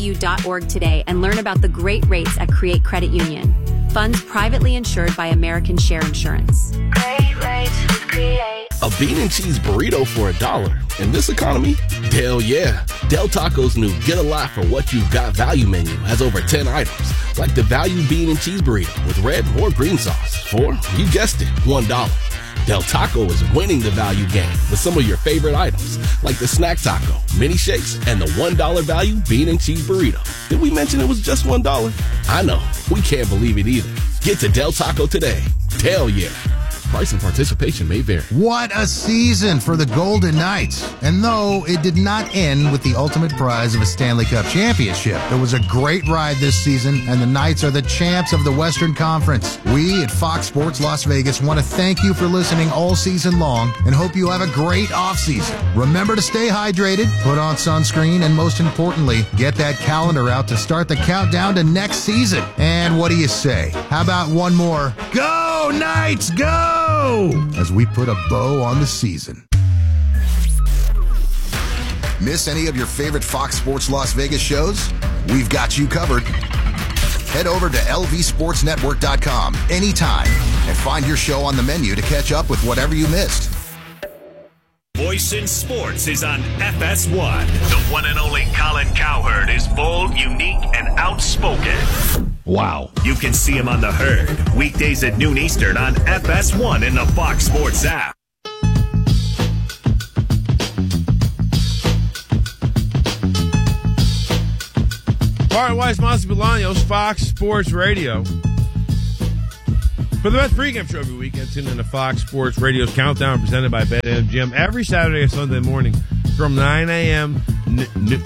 CreateU.org today and learn about the great rates at Create Credit Union. Funds privately insured by American Share Insurance. Great rates with Create. A bean and cheese burrito for $1. In this economy? Hell yeah. Del Taco's new Get a Lot for What You've Got value menu has over 10 items, like the value bean and cheese burrito with red or green sauce for, you guessed it, $1. Del Taco is winning the value game with some of your favorite items, like the snack taco, mini shakes, and the $1 value bean and cheese burrito. Did we mention it was just $1? I know, we can't believe it either. Get to Del Taco today. Hell yeah. Price and participation may vary. What a season for the Golden Knights. And though it did not end with the ultimate prize of a Stanley Cup championship, it was a great ride this season, and the Knights are the champs of the Western Conference. We at Fox Sports Las Vegas want to thank you for listening all season long and hope you have a great offseason. Remember to stay hydrated, put on sunscreen, and most importantly, get that calendar out to start the countdown to next season. And what do you say? How about one more? Go Knights, go! As we put a bow on the season. Miss any of your favorite Fox Sports Las Vegas shows? We've got you covered. Head over to lvsportsnetwork.com anytime and find your show on the menu to catch up with whatever you missed. Voice in Sports is on FS1. The one and only Colin Cowherd is bold, unique, and outspoken. Wow. You can see him on The Herd, weekdays at noon Eastern on FS1 in the Fox Sports app. All right, Weiss, Monty Bolaños, Fox Sports Radio. For the best pregame show every weekend, tune in to Fox Sports Radio's Countdown, presented by BetMGM, every Saturday and Sunday morning from 9 a.m. 9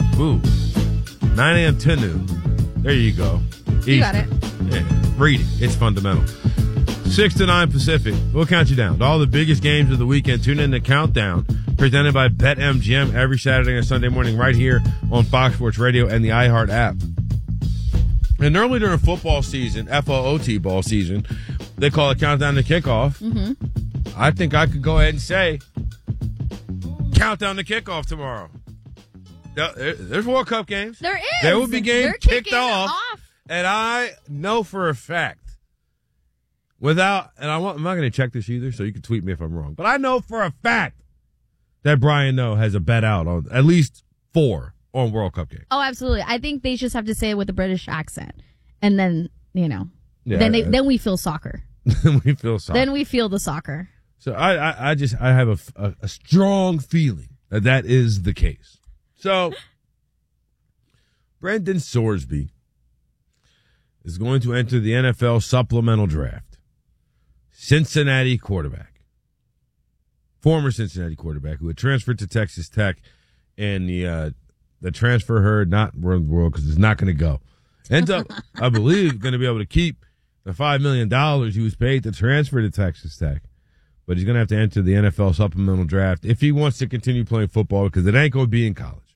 a.m. to noon. There you go. You got it. Yeah, read it. It's fundamental. 6 to 9 Pacific. We'll count you down to all the biggest games of the weekend. Tune in to Countdown, presented by BetMGM, every Saturday and Sunday morning right here on Fox Sports Radio and the iHeart app. And normally during football season, FOOT ball season, they call it Countdown to Kickoff. Mm-hmm. I think I could go ahead and say Countdown to Kickoff tomorrow. There's World Cup games. There is. There will be games They're kicked kicking off. And I know for a fact, I'm not going to check this either, so you can tweet me if I'm wrong, but I know for a fact that Brian Noe has a bet out on at least 4 on World Cup games. Oh, absolutely. I think they just have to say it with a British accent. And then, then we feel soccer. We feel soccer. Then we feel the soccer. So I have a strong feeling that is the case. So Brendan Sorsby is going to enter the NFL supplemental draft. Cincinnati quarterback. Former Cincinnati quarterback who had transferred to Texas Tech, and the transfer herd not run the world because it's not going to go. Ends up, I believe, going to be able to keep the $5 million he was paid to transfer to Texas Tech. But he's going to have to enter the NFL supplemental draft if he wants to continue playing football, because it ain't going to be in college.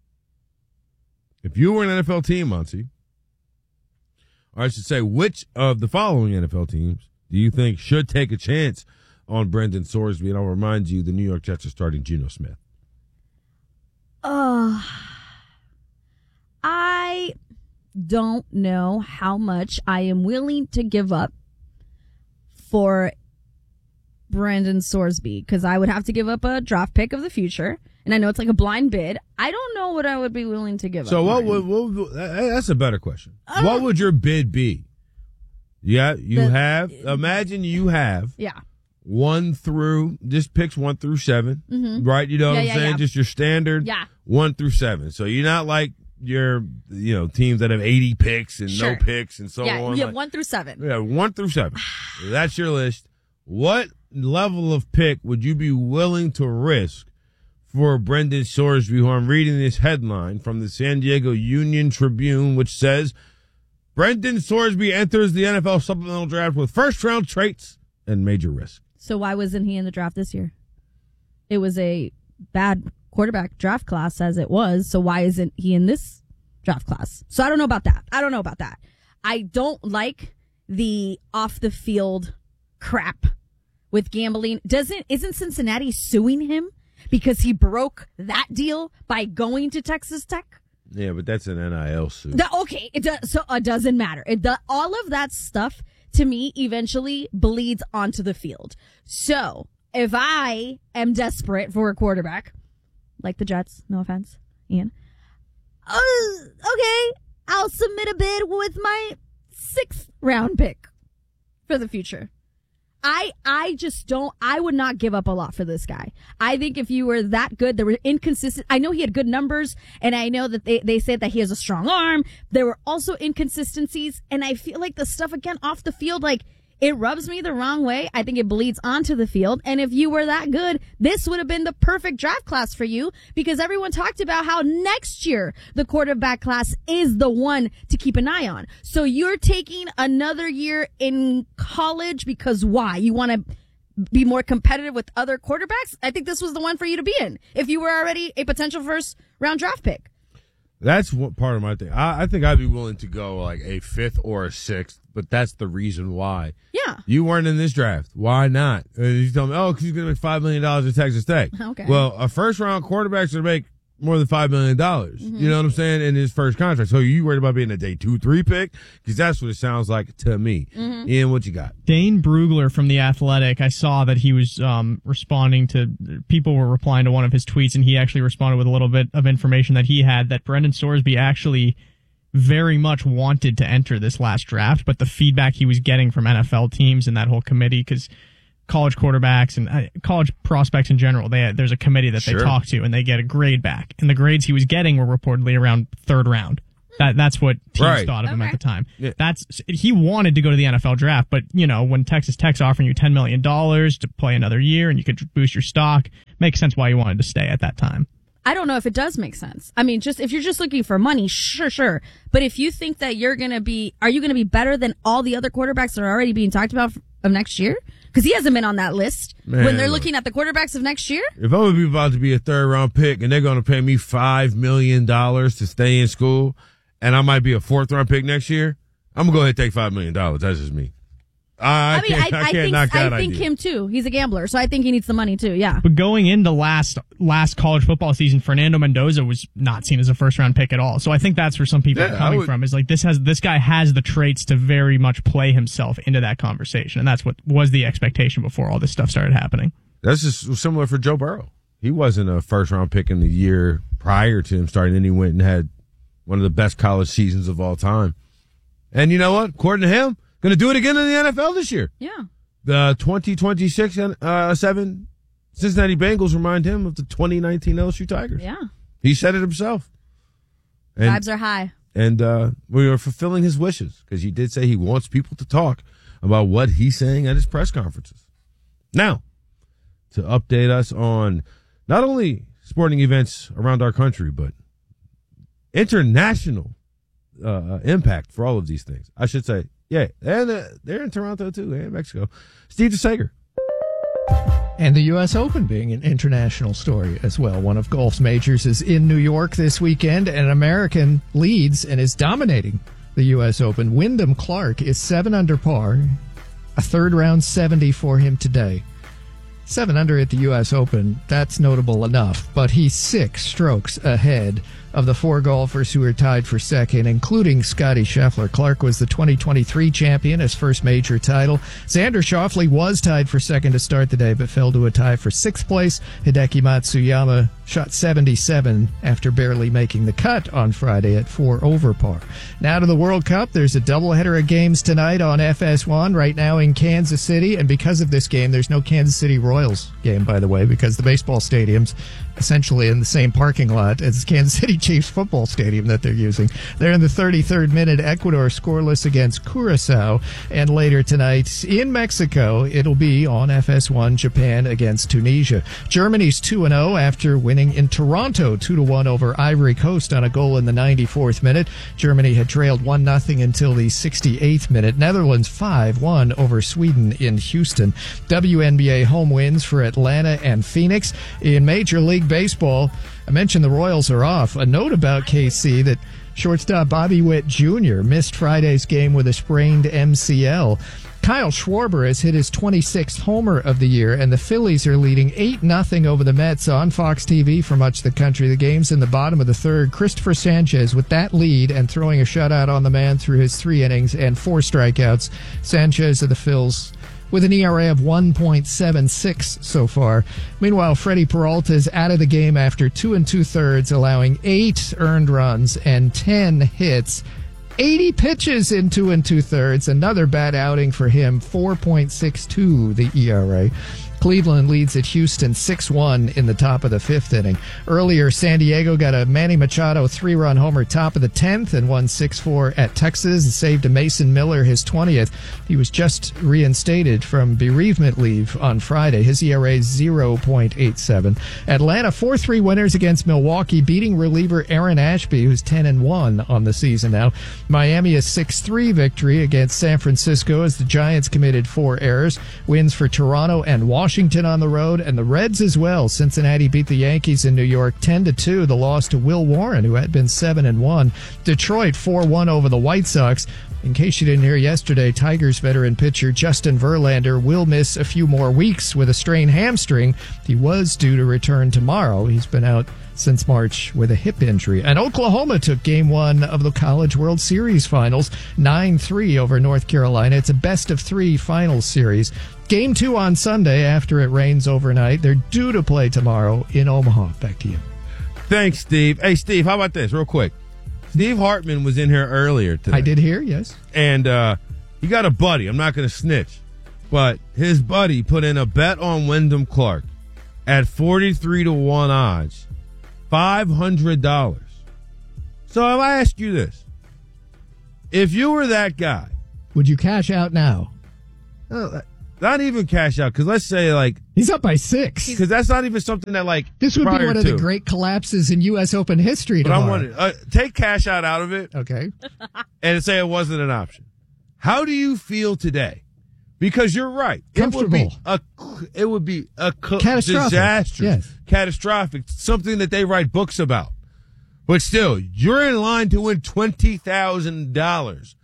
If you were an NFL team, Muncie, or I should say, which of the following NFL teams do you think should take a chance on Brendan Sorsby? And I'll remind you, the New York Jets are starting Geno Smith. I don't know how much I am willing to give up for Brendan Sorsby, because I would have to give up a draft pick of the future. And I know it's like a blind bid. I don't know what I would be willing to give up. So that's a better question. What would your bid be? Yeah, imagine you have 1 through, just picks 1 through 7, right? You know what I'm saying? Yeah. Just your standard 1 through 7. So you're not like your, teams that have 80 picks and no picks and so on. Yeah, 1 through 7. Yeah, 1 through 7. That's your list. What level of pick would you be willing to risk for Brendan Sorsby, who I'm reading this headline from the San Diego Union Tribune, which says, Brendan Sorsby enters the NFL supplemental draft with first-round traits and major risk. So why wasn't he in the draft this year? It was a bad quarterback draft class as it was, so why isn't he in this draft class? So I don't know about that. I don't like the off-the-field crap with gambling. Isn't Cincinnati suing him because he broke that deal by going to Texas Tech? Yeah, but that's an NIL suit. Okay, so it doesn't matter. All of that stuff, to me, eventually bleeds onto the field. So if I am desperate for a quarterback, like the Jets, no offense, Ian, okay, I'll submit a bid with my 6th round pick for the future. I just don't, I would not give up a lot for this guy. I think if you were that good, there were inconsistent, I know he had good numbers, and I know that they said that he has a strong arm. There were also inconsistencies, and I feel like the stuff, again, off the field, like, it rubs me the wrong way. I think it bleeds onto the field. And if you were that good, this would have been the perfect draft class for you, because everyone talked about how next year the quarterback class is the one to keep an eye on. So you're taking another year in college because why? You want to be more competitive with other quarterbacks? I think this was the one for you to be in if you were already a potential first round draft pick. That's what part of my thing. I think I'd be willing to go like a 5th or a 6th, but that's the reason why. Yeah. You weren't in this draft. Why not? You tell me, because he's going to make $5 million at Texas Tech. Okay. Well, a first-round quarterback's going to make more than $5 million. Mm-hmm. You know what I'm saying? In his first contract. So you worried about being a day 2, 3 pick? Because that's what it sounds like to me. Mm-hmm. Ian, what you got? Dane Brugler from The Athletic. I saw that he was responding to, people were replying to one of his tweets, and he actually responded with a little bit of information that he had, that Brendan Sorsby actually very much wanted to enter this last draft, but the feedback he was getting from NFL teams and that whole committee, because college quarterbacks and college prospects in general, there's a committee that they talk to, and they get a grade back. And the grades he was getting were reportedly around 3rd round. That's what teams thought of him at the time. Yeah. He wanted to go to the NFL draft, but when Texas Tech's offering you $10 million to play another year and you could boost your stock, makes sense why you wanted to stay at that time. I don't know if it does make sense. I mean, just if you're just looking for money, sure. But if you think that are you going to be better than all the other quarterbacks that are already being talked about of next year? Because he hasn't been on that list. Man, when they're looking at the quarterbacks of next year. If I'm going to be about to be a 3rd round pick and they're going to pay me $5 million to stay in school, and I might be a 4th round pick next year, I'm going to go ahead and take $5 million. That's just me. I think him too. He's a gambler, so I think he needs the money too. Yeah. But going into last college football season, Fernando Mendoza was not seen as a 1st round pick at all. So I think that's where some people are coming from. Is like this guy has the traits to very much play himself into that conversation, and that's what was the expectation before all this stuff started happening. That's just similar for Joe Burrow. He wasn't a 1st round pick in the year prior to him starting, and he went and had one of the best college seasons of all time. And you know what? According to him, going to do it again in the NFL this year. Yeah. The 2026 7 Cincinnati Bengals remind him of the 2019 LSU Tigers. Yeah. He said it himself. And, vibes are high. And we are fulfilling his wishes, because he did say he wants people to talk about what he's saying at his press conferences. Now, to update us on not only sporting events around our country, but international impact for all of these things, I should say. Yeah, and they're in Toronto too, and Mexico. Steve DeSager. And the U.S. Open being an international story as well. One of golf's majors is in New York this weekend, and an American leads and is dominating the U.S. Open. Wyndham Clark is 7 under par, a 3rd round 70 for him today. 7 under at the U.S. Open, that's notable enough, but he's 6 strokes ahead of the 4 golfers who are tied for 2nd, including Scottie Scheffler. Clark was the 2023 champion, his first major title. Xander Schauffele was tied for 2nd to start the day, but fell to a tie for 6th place. Hideki Matsuyama shot 77 after barely making the cut on Friday at 4 over par. Now to the World Cup. There's a doubleheader of games tonight on FS1 right now in Kansas City, and because of this game, there's no Kansas City Royals game, by the way, because the baseball stadium's essentially in the same parking lot as Kansas City Chiefs football stadium that they're using. They're in the 33rd minute. Ecuador scoreless against Curacao. And later tonight in Mexico, it'll be on FS1, Japan against Tunisia. Germany's 2-0 after winning in Toronto 2-1 over Ivory Coast on a goal in the 94th minute. Germany had trailed 1-0 until the 68th minute. Netherlands 5-1 over Sweden in Houston. WNBA home wins for Atlanta and Phoenix. In Major League Baseball, I mentioned the Royals are off. A note about KC that shortstop Bobby Witt Jr. missed Friday's game with a sprained MCL. Kyle Schwarber has hit his 26th homer of the year, and the Phillies are leading 8-0 over the Mets on Fox TV for much of the country. The game's in the bottom of the third. Christopher Sanchez with that lead and throwing a shutout on the man through his 3 innings and 4 strikeouts. Sanchez of the Phils with an ERA of 1.76 so far. Meanwhile, Freddie Peralta is out of the game after 2 2/3, allowing 8 earned runs and 10 hits. 80 pitches in 2 2/3. Another bad outing for him, 4.62 the ERA. Cleveland leads at Houston 6-1 in the top of the 5th inning. Earlier, San Diego got a Manny Machado 3-run homer top of the 10th and won 6-4 at Texas and saved a Mason Miller his 20th. He was just reinstated from bereavement leave on Friday. His ERA is 0.87. Atlanta 4-3 winners against Milwaukee, beating reliever Aaron Ashby, who's 10-1 on the season now. Miami a 6-3 victory against San Francisco as the Giants committed 4 errors. Wins for Toronto and Washington on the road, and the Reds as well. Cincinnati beat the Yankees in New York 10-2. The loss to Will Warren, who had been 7-1. Detroit 4-1 over the White Sox. In case you didn't hear yesterday, Tigers veteran pitcher Justin Verlander will miss a few more weeks with a strained hamstring. He was due to return tomorrow. He's been out since March with a hip injury. And Oklahoma took Game 1 of the College World Series Finals, 9-3 over North Carolina. It's a best-of-3 finals series. Game 2 on Sunday after it rains overnight. They're due to play tomorrow in Omaha. Back to you. Thanks, Steve. Hey, Steve, how about this real quick? Steve Hartman was in here earlier today. I did hear, yes. And he got a buddy. I'm not going to snitch. But his buddy put in a bet on Wyndham Clark at 43-1 odds. $500. So if I ask you this, if you were that guy, would you cash out now? Not even cash out, because let's say like he's up by 6. Because that's not even something that like this would be one of the great collapses in U.S. Open history. But I'm wondering, take cash out of it, okay, and say it wasn't an option. How do you feel today? Because you're right. Comfortable. It would be a catastrophic. Disastrous, yes. Catastrophic, something that they write books about. But still, you're in line to win $20,000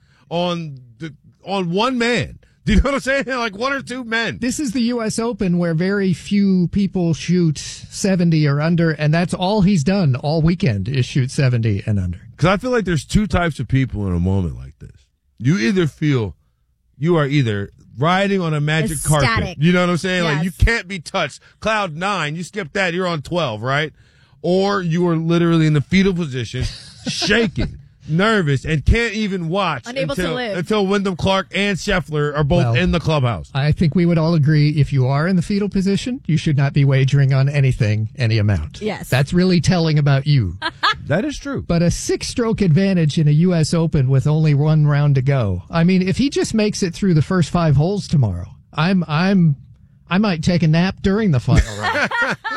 on one man. Do you know what I'm saying? Like 1 or 2 men. This is the U.S. Open where very few people shoot 70 or under, and that's all he's done all weekend is shoot 70 and under. Because I feel like there's 2 types of people in a moment like this. You either feel you are either riding on a magic carpet. You know what I'm saying? Yes. Like you can't be touched. Cloud 9, you skip that, you're on 12, right? Or you are literally in the fetal position, shaking, nervous, and can't even watch until Wyndham Clark and Scheffler are both in the clubhouse. I think we would all agree if you are in the fetal position, you should not be wagering on anything, any amount. Yes. That's really telling about you. That is true. But a 6-stroke advantage in a U.S. Open with only 1 round to go. I mean, if he just makes it through the first 5 holes tomorrow, I might take a nap during the final round.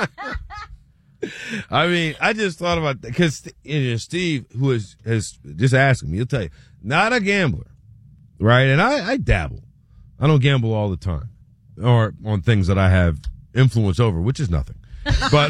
I mean, I just thought about that because Steve, who has just asked me, he'll tell you, not a gambler, right? And I dabble. I don't gamble all the time or on things that I have influence over, which is nothing. But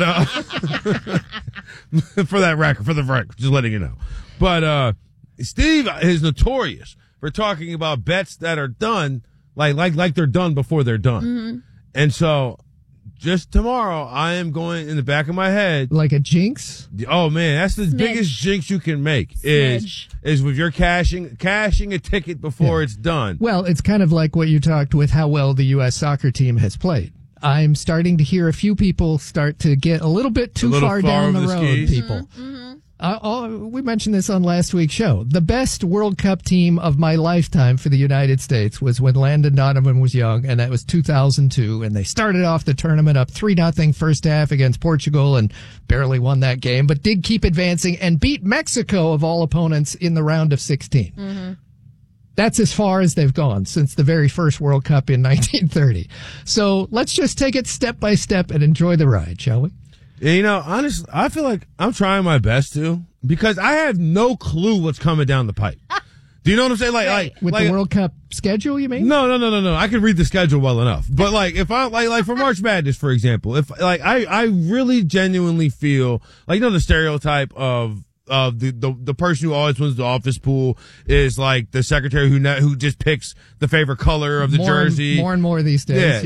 for the record, just letting you know. But Steve is notorious for talking about bets that are done like they're done before they're done. Mm-hmm. And so just tomorrow, I am going in the back of my head. Like a jinx? Oh, man, that's the biggest jinx you can make is with your cashing a ticket before it's done. Well, it's kind of like what you talked with how well the U.S. soccer team has played. I'm starting to hear a few people start to get a little bit too far down the road, skis. people. We mentioned this on last week's show. The best World Cup team of my lifetime for the United States was when Landon Donovan was young, and that was 2002. And they started off the tournament up 3-0 first half against Portugal and barely won that game, but did keep advancing and beat Mexico, of all opponents, in the round of 16. Mm-hmm. That's as far as they've gone since the very first World Cup in 1930. So let's just take it step by step and enjoy the ride, shall we? You know, honestly, I feel like I'm trying my best to, because I have no clue what's coming down the pipe. Do you know what I'm saying? Like the World Cup schedule, you mean? No. I can read the schedule well enough. But like, if I like for March Madness, for example, if like I really genuinely feel like, you know, the stereotype of the person who always wins the office pool is like the secretary who just picks the favorite color of the jersey. More and more these days. Yeah,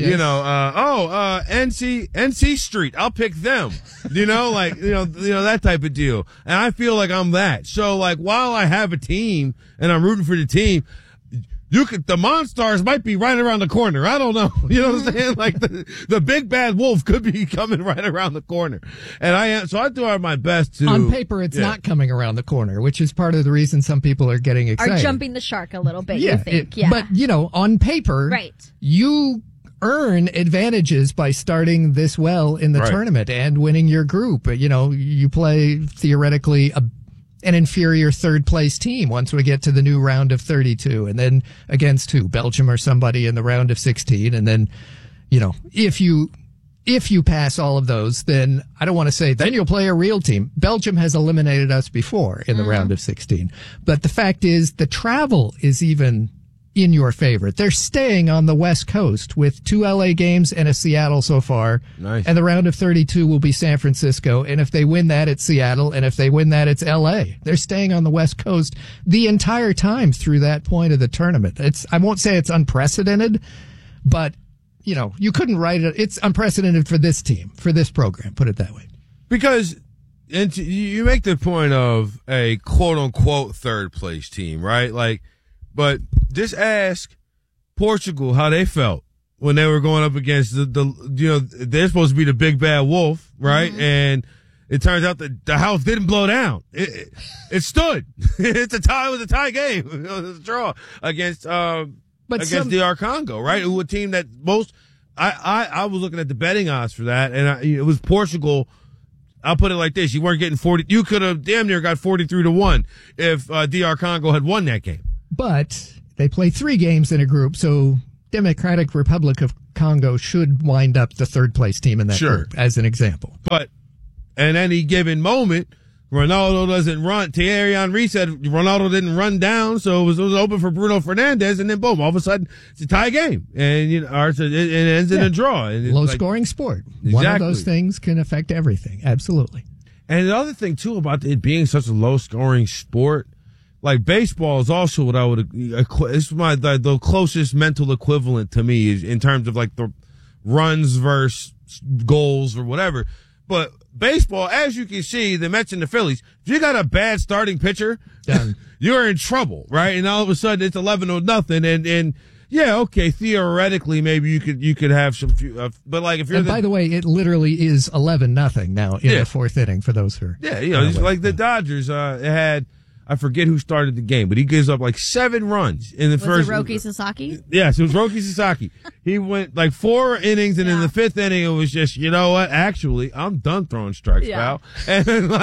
yes. NC Street. I'll pick them. That type of deal. And I feel like I'm that. So like while I have a team and I'm rooting for the team, the Monstars might be right around the corner. I don't know. You know what I'm saying? Like the big bad wolf could be coming right around the corner. And I do my best to. On paper, it's not coming around the corner, which is part of the reason some people are getting excited. Are jumping the shark a little bit, you think? But, on paper, right. You earn advantages by starting this well in the tournament and winning your group. You play theoretically an inferior third place team once we get to the new round of 32, and then against Belgium or somebody in the round of 16. And then, if you pass all of those, then I don't want to say then you'll play a real team. Belgium has eliminated us before in the round of 16. But the fact is the travel is even in your favor. They're staying on the West Coast with 2 LA games and a Seattle so far. Nice. And the round of 32 will be San Francisco. And if they win that, it's Seattle. And if they win that, it's LA. They're staying on the West Coast the entire time through that point of the tournament. I won't say it's unprecedented, but you couldn't write it. It's unprecedented for this team, for this program, put it that way. Because you make the point of a quote unquote third place team, right? But just ask Portugal how they felt when they were going up against they're supposed to be the big bad wolf, right? Mm-hmm. And it turns out that the house didn't blow down. It stood. It was a tie game. It was a draw against DR Congo, right? Who a team that I was looking at the betting odds for that, and it was Portugal. I'll put it like this: you weren't getting 40. You could have damn near got 43-1 if DR Congo had won that game. But they play 3 games in a group, so Democratic Republic of Congo should wind up the third place team in that group, as an example. But at any given moment, Ronaldo doesn't run. Thierry Henry said Ronaldo didn't run down, so it was open for Bruno Fernandes, and then boom, all of a sudden it's a tie game, and it ends in a draw. And low scoring sport. Exactly. One of those things can affect everything. Absolutely. And the other thing too about it being such a low scoring sport. Like baseball is also what I would. It's the closest mental equivalent to me is in terms of like the runs versus goals or whatever. But baseball, as you can see, the Mets and the Phillies, if you got a bad starting pitcher, you're in trouble, right? And all of a sudden it's 11-0, and yeah, okay, theoretically maybe you could have some few, but like if you're by the way, it literally is 11-0 now in the 4th inning for those who it's like the Dodgers. It had. I forget who started the game, but he gives up like 7 runs in the first. Was it Roki Sasaki? Yes, it was Roki Sasaki. He went like 4 innings, and in the 5th inning, it was just, you know what? Actually, I'm done throwing strikes, pal. And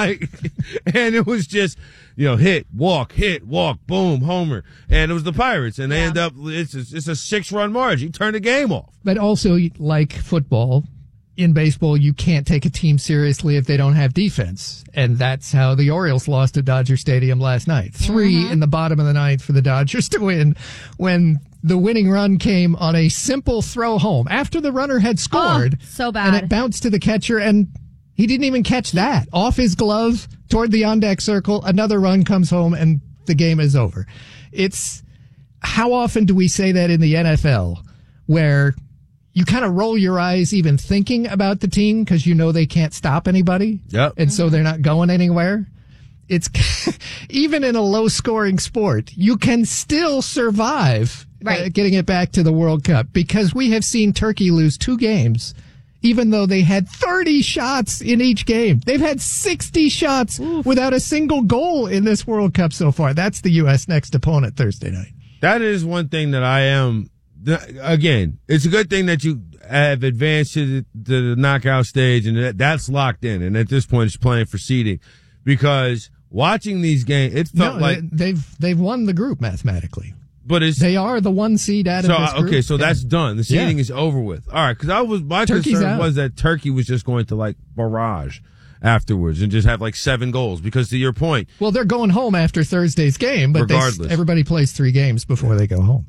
and it was just, hit, walk, boom, homer. And it was the Pirates, and they end up, it's a 6-run margin. You turn the game off. But also, like football, in baseball, you can't take a team seriously if they don't have defense. And that's how the Orioles lost at Dodger Stadium last night. 3 in the bottom of the 9th for the Dodgers to win when the winning run came on a simple throw home after the runner had scored. So bad. And it bounced to the catcher, and he didn't even catch that. Off his glove, toward the on-deck circle, another run comes home, and the game is over. It's how often do we say that in the NFL where you kind of roll your eyes even thinking about the team because they can't stop anybody. Yep. And so they're not going anywhere. It's even in a low scoring sport, you can still survive getting it back to the World Cup because we have seen Turkey lose 2 games, even though they had 30 shots in each game. They've had 60 shots without a single goal in this World Cup so far. That's the U.S. next opponent Thursday night. That is one thing that I am. Again, it's a good thing that you have advanced to the knockout stage, and that's locked in. And at this point, it's playing for seeding because watching these games, it felt like they've won the group mathematically. But they are the 1 seed out of this group. Okay, so that's done. The seeding is over with. All right, because my concern was that Turkey was just going to barrage afterwards and just have 7 goals because to your point. Well, they're going home after Thursday's game, but everybody plays 3 games before they go home.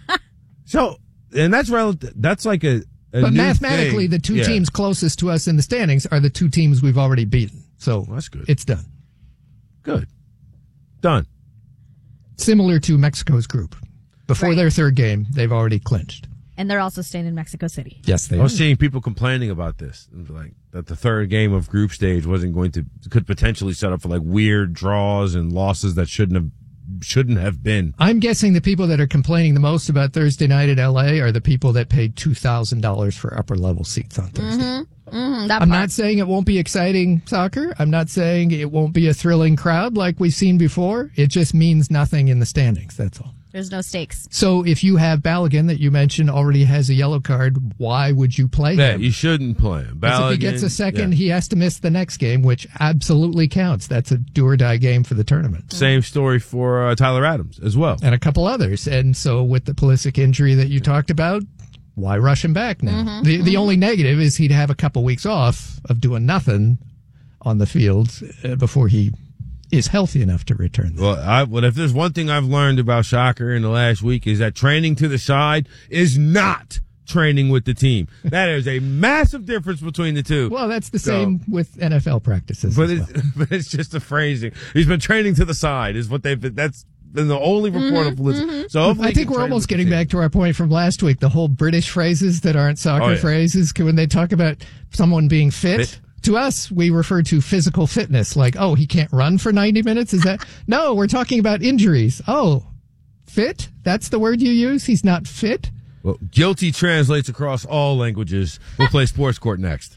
So, and that's relative. That's like a but new mathematically, thing. The 2 teams closest to us in the standings are the 2 teams we've already beaten. So that's good. It's done. Good. Done. Similar to Mexico's group. Before Right. their third game, they've already clinched. And they're also staying in Mexico City. Yes, they I are. was seeing people complaining about this, like that the third game of group stage could potentially set up for like weird draws and losses that shouldn't have been. I'm guessing the people that are complaining the most about Thursday night at LA are the people that paid $2,000 for upper level seats on Thursday. I'm not saying it won't be exciting soccer. I'm not saying it won't be a thrilling crowd like we've seen before. It just means nothing in the standings. That's all. There's no stakes. So if you have Balogun that you mentioned already has a yellow card, why would you play Yeah, him? you shouldn't play him. Because if he gets a second, he has to miss the next game, which absolutely counts. That's a do or die game for the tournament. Same story for Tyler Adams as well. And a couple others. And so with the Pulisic injury that you talked about, why rush him back now? The only negative is he'd have a couple weeks off of doing nothing on the field before he is healthy enough to return. Well, if there's one thing I've learned about soccer in the last week is that training to the side is not training with the team. That is a massive difference between the two. Well, that's the same with NFL practices. But it's just a phrasing. He's been training to the side is what they've been. That's been the only report of Pulisic. So hopefully I think we're almost getting back to our point from last week. The whole British phrases that aren't soccer phrases. When they talk about someone being fit. To us, we refer to physical fitness, like, oh, he can't run for 90 minutes? Is that? No, we're talking about injuries. Oh, fit? That's the word you use? He's not fit? Well, guilty translates across all languages. We'll play Sports Court next.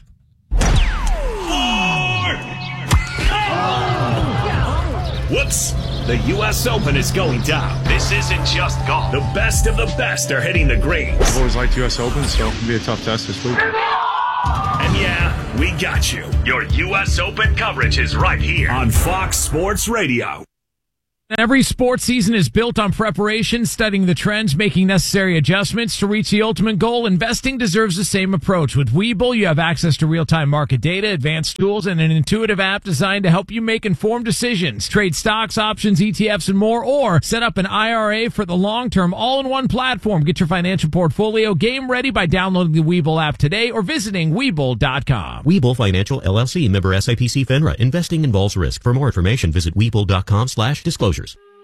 Whoops! The U.S. Open is going down. This isn't just golf. The best of the best are hitting the greens. I've always liked U.S. Open, so it'll be a tough test this week. And yeah, we got you. Your U.S. Open coverage is right here on Fox Sports Radio. Every sports season is built on preparation, studying the trends, making necessary adjustments to reach the ultimate goal. Investing deserves the same approach. With Webull, you have access to real-time market data, advanced tools, and an intuitive app designed to help you make informed decisions. Trade stocks, options, ETFs, and more, or set up an IRA for the long term, all-in-one platform. Get your financial portfolio game ready by downloading the Webull app today or visiting Webull.com. Webull Financial LLC, member SIPC FINRA. Investing involves risk. For more information, visit Webull.com/disclosures.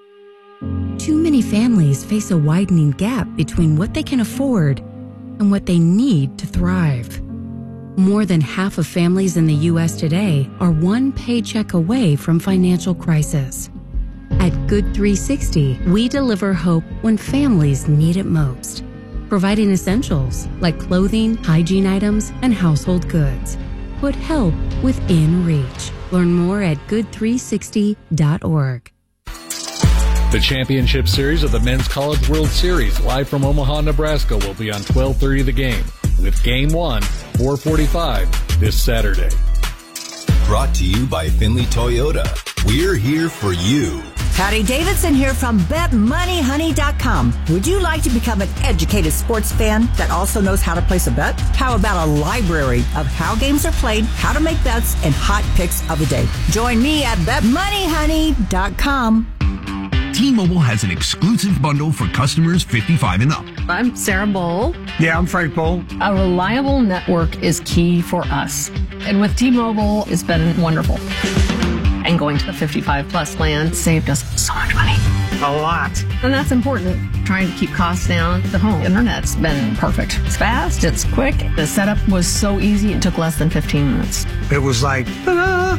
Too many families face a widening gap between what they can afford and what they need to thrive. More than half of families in the U.S. today are one paycheck away from financial crisis. At Good 360, we deliver hope when families need it most, providing essentials like clothing, hygiene items, and household goods. Put help within reach. Learn more at good360.org. The championship series of the Men's College World Series, live from Omaha, Nebraska, will be on 12:30 The Game, with Game 1, 4:45 this Saturday. Brought to you by Finley Toyota. We're here for you. Patty Davidson here from BetMoneyHoney.com. Would you like to become an educated sports fan that also knows how to place a bet? How about a library of how games are played, how to make bets, and hot picks of the day? Join me at BetMoneyHoney.com. T-Mobile has an exclusive bundle for customers 55 and up. I'm Sarah Bowl. Yeah, I'm Frank Bowl. A reliable network is key for us. And with T-Mobile, it's been wonderful. And going to the 55 plus plan saved us so much money. A lot. And that's important. Trying to keep costs down. The home internet's been perfect. It's fast, it's quick. The setup was so easy, it took less than 15 minutes. It was like, ta-da!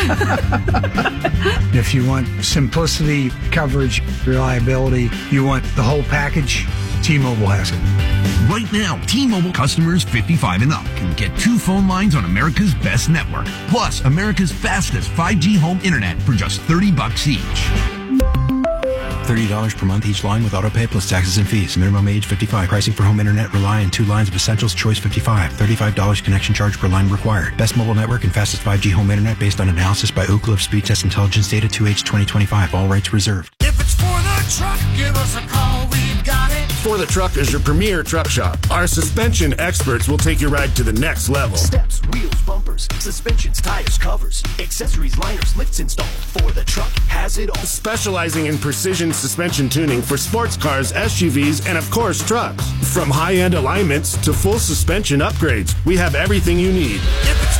If you want simplicity, coverage, reliability, you want the whole package, T-Mobile has it. Right now, T-Mobile customers 55 and up can get 2 phone lines on America's best network, plus America's fastest 5G home internet for just $30 each. $30 per month each line with autopay plus taxes and fees. Minimum age 55. Pricing for home internet rely on 2 lines of Essentials Choice 55. $35 connection charge per line required. Best mobile network and fastest 5G home internet based on analysis by Ookla of Speed Test Intelligence Data 2H 2025. All rights reserved. If it's for the truck, give us a call. We've got it. For the Truck is your premier truck shop. Our suspension experts will take your ride to the next level. Steps, wheels, bumpers, suspensions, tires, covers, accessories, liners, lifts installed. For the Truck has it all. Specializing in precision suspension tuning for sports cars, SUVs, and of course trucks. From high-end alignments to full suspension upgrades, we have everything you need. If